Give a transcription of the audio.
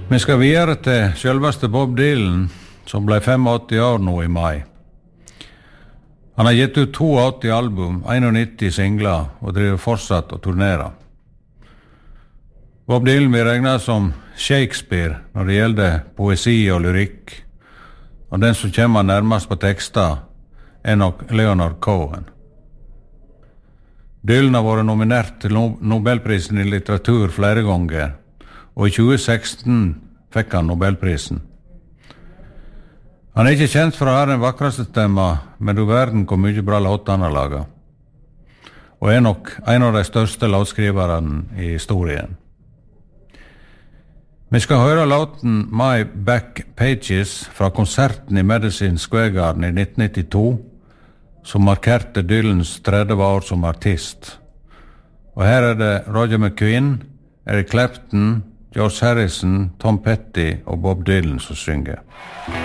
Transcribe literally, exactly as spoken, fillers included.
Vi skal videre til selveste Bob Dylan, som ble åttifem år nå i mai. Han har gitt ut åttito album, nittien singler, og driver fortsatt å turnere. Bob Dylan blir regnet som Shakespeare når det gjelder poesi og lyrikk, og den som kommer nærmest på tekster er nok Leonard Cohen. Dylan har vært nominert til Nobelprisen i litteratur flere ganger, og i tjue seksten fikk han Nobelprisen. Han er ikke kjent for å ha den vakreste stemma, men du verden hvor mye bra låt han har laget, og er nok en av de største låtskriverne i historien. Vi skal høre låten My Back Pages fra konserten i Madison Square Garden i nitten nittito, som markerte Dylans tretti år som artist. Og her er det Roger McGuinn, Eric Clapton, George Harrison, Tom Petty og Bob Dylan som synger.